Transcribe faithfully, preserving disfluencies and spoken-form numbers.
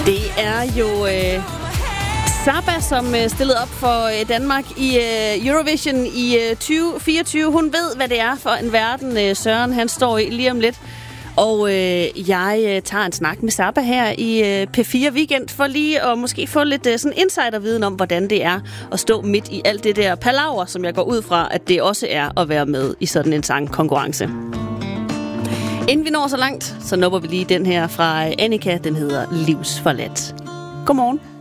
Det er jo øh, Saba, som øh, stillede op for øh, Danmark i øh, Eurovision i øh, tyve fireogtyve. Hun ved, hvad det er for en verden, øh, Søren han står i lige om lidt. Og øh, jeg øh, tager en snak med Saba her i øh, P fire Weekend for lige at måske få lidt øh, sådan insiderviden om, hvordan det er at stå midt i alt det der palaver, som jeg går ud fra, at det også er at være med i sådan en sangkonkurrence. Inden vi når så langt, så nupper vi lige den her fra Annika. Den hedder Livsforladt. Godmorgen.